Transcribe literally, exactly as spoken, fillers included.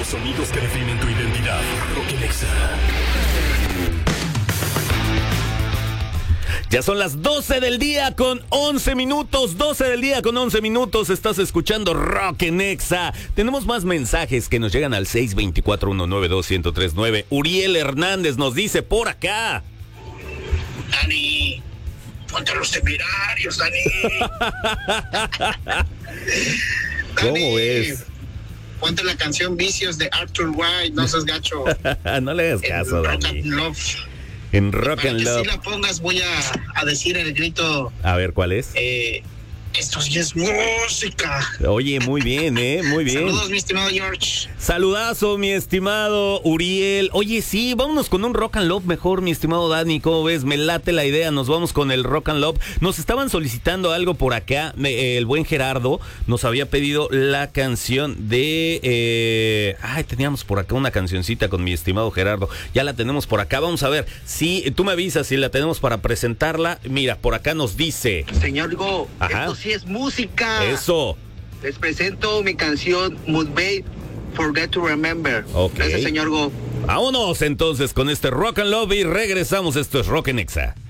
Los sonidos que definen tu identidad. Rock Nexa. Ya son las doce del día con once minutos, doce del día con once minutos, estás escuchando Rock Nexa. Tenemos más mensajes que nos llegan al seis dos cuatro, uno nueve dos, uno cero tres nueve. Uriel Hernández nos dice por acá. Dani, ponte los temerarios, Dani. ¿Cómo Dani, ves? Ponte la canción Vicios de Arthur White, no seas gacho. No le hagas caso, Rock Dani. and Love. En Rock Para and que Love. si la pongas voy a, a decir el grito. A ver, ¿cuál es? Eh, esto sí es música. Oye, muy bien, ¿eh? Muy bien. Saludos, mi estimado George. Saludazo, mi estimado Uriel. Oye, sí, vámonos con un Rock and Love mejor, mi estimado Dani. ¿Cómo ves? Me late la idea. Nos vamos con el Rock and Love. Nos estaban solicitando algo por acá. Me- El buen Gerardo nos había pedido la canción de... eh, Ay, teníamos por acá una cancioncita con mi estimado Gerardo. Ya la tenemos por acá. Vamos a ver. Si tú me avisas si la tenemos para presentarla. Mira, por acá nos dice... Señor Go, Ajá. esto sí es música. Eso. Les presento mi canción Mudbait, Forget to Remember. Ok. Gracias, señor Go. Vámonos entonces con este Rock and Love y regresamos. Esto es Rock Nexa.